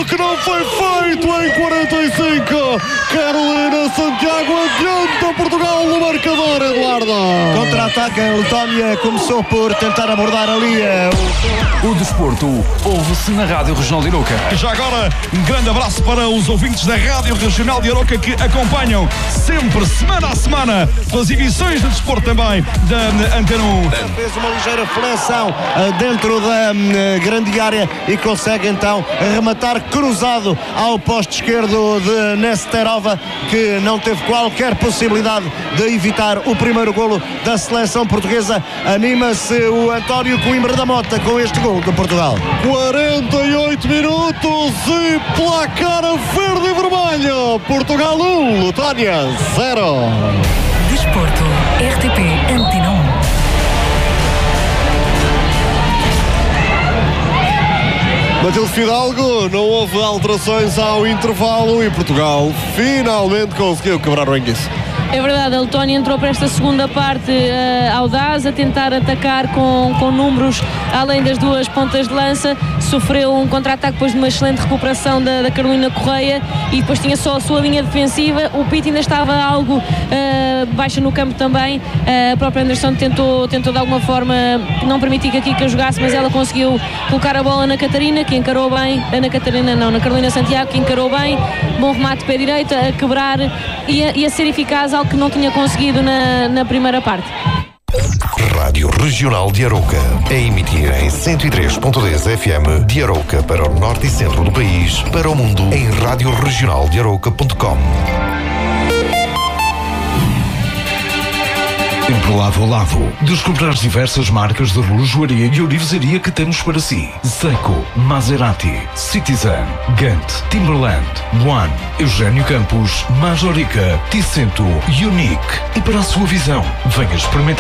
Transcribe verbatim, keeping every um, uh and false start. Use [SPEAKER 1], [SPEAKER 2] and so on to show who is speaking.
[SPEAKER 1] que não foi feito em quarenta e cinco. Carolina Santiago adianta Portugal no marcador, Eduardo.
[SPEAKER 2] Contra-ataque, a Letónia começou por tentar abordar ali
[SPEAKER 3] o... o desporto ouve-se na Rádio Regional de Arouca.
[SPEAKER 4] Já agora, um grande abraço para os ouvintes da Rádio Regional de Arouca que acompanham sempre, semana a semana, pelas emissões de desporto também da Antena um.
[SPEAKER 2] Fez uma ligeira flexão dentro da grande área e consegue então rematar cruzado ao poste esquerdo de Nesterova, que não teve qualquer possibilidade de evitar o primeiro golo da seleção portuguesa. Anima-se o António Coimbra da Mota com este golo de Portugal.
[SPEAKER 1] quarenta e oito minutos e placar verde e vermelho. Portugal um, Letónia zero.
[SPEAKER 5] Desporto, R T P Antena um.
[SPEAKER 1] Matilde Fidalgo, não houve alterações ao intervalo e Portugal finalmente conseguiu quebrar o enguiço.
[SPEAKER 6] É verdade, a Letónia entrou para esta segunda parte uh, audaz, a tentar atacar com, com números além das duas pontas de lança. Sofreu um contra-ataque depois de uma excelente recuperação da, da Carolina Correia e depois tinha só a sua linha defensiva. O Pitt ainda estava algo uh, baixa no campo também. Uh, a própria Anderson tentou, tentou de alguma forma não permitir que a Kika jogasse, mas ela conseguiu colocar a bola na Catarina, que encarou bem. Na Catarina não, na Carolina Santiago, que encarou bem. Bom remate pé direito, a quebrar e a, e a ser eficaz, algo que não tinha conseguido na, na primeira parte.
[SPEAKER 7] Rádio Regional de Arouca, a emitir em cento e três ponto dez F M de Arouca para o norte e centro do país, para o mundo em rádio regional de arouca ponto com.
[SPEAKER 8] Sempre lado a lado, descobrir as diversas marcas de relojoaria e ourivesaria que temos para si. Seiko, Maserati, Citizen, Gant, Timberland, One, Eugênio Campos, Majorica, Ticento, Unique. E para a sua visão, venha experimentar